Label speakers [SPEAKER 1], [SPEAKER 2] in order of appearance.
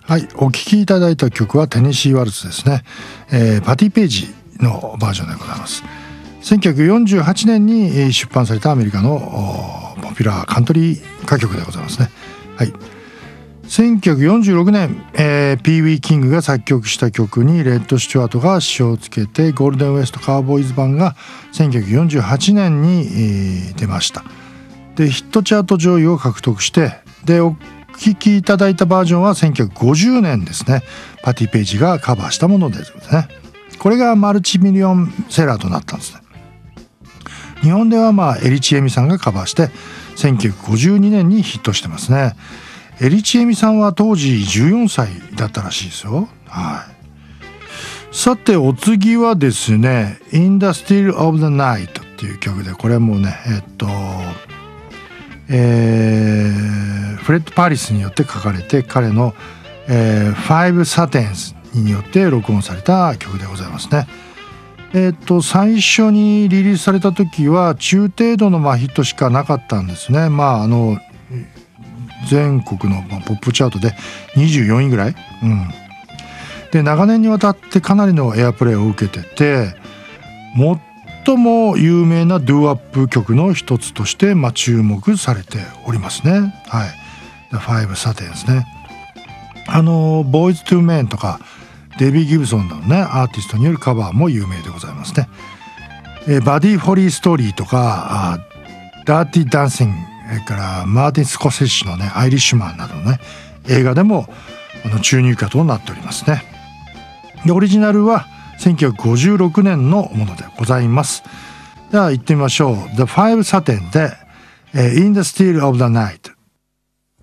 [SPEAKER 1] はい、お聴きいただいた曲はテネシーワルツですね、パティ・ページのバージョンでございます。1948年に出版されたアメリカのポピュラーカントリー歌曲でございますね。はい、1946年、ピーウィー・キングが作曲した曲にレッド・スチュワートが詞をつけて、ゴールデンウエスト・カウボーイズ版が1948年に、出ました。でヒットチャート上位を獲得して、でお聴きいただいたバージョンは1950年ですね、パティ・ページがカバーしたものですね。これがマルチミリオンセラーとなったんですね。日本ではエリチエミさんがカバーして1952年にヒットしてますね。エリチエミさんは当時14歳だったらしいですよ。はい、さてお次はですね、 In the Still of the Night っていう曲で、これはもうねフレッド・パリスによって書かれて、彼の、Five Satins によって録音された曲でございますね。最初にリリースされた時は中程度のヒットしかなかったんですね。全国のポップチャートで24位ぐらい、で長年にわたってかなりのエアプレイを受けてて、最も有名なドゥアップ曲の一つとして注目されておりますね。はい、The Five Satins ね。Boys to Men とかデビー・ギブソンなどね、アーティストによるカバーも有名でございますね。バディ・ホリー・ストーリーとかダーティ・ダンシング、それからマーティン・スコセッシのね、アイリッシュマンなどのね映画でも注入歌となっておりますね。でオリジナルは1956年のものでございます。では行ってみましょう。The Five Satins で、In the Still of the Night。